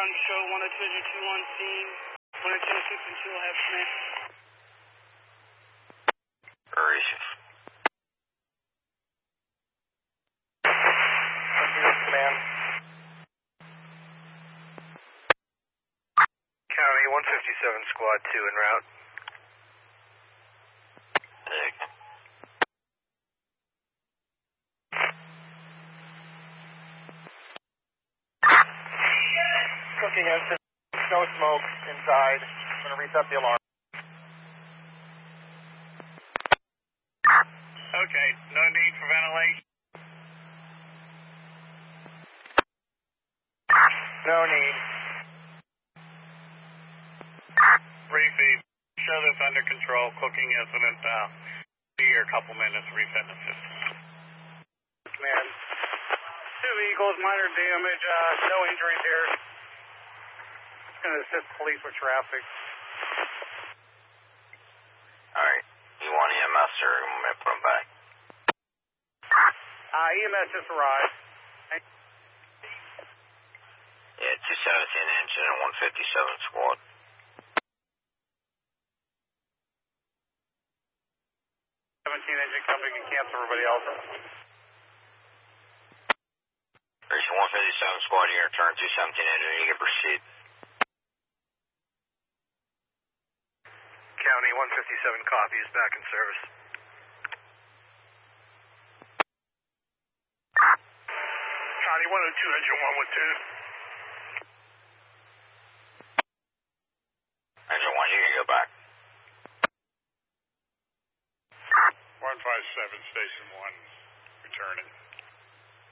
Gun show 102 on scene. 102 control have command. Where is it? Command. County 157 Squad 2 en route. Cooking engine, no smoke inside. I'm going to reset the alarm. Okay, no need for ventilation. No need. Refeed. Show this under control. Cooking incident. Be here a couple minutes. Reset the system. Command. 2 vehicles, minor damage. No injuries here. Going to assist police with traffic. Alright. You want EMS or you want me to put them back? EMS just arrived. Yeah, 217 engine and 157 squad. Engine company can cancel everybody else. There's 157 squad here, turn 217 engine, you can proceed. County 157 copy is back in service. County 102 engine 112.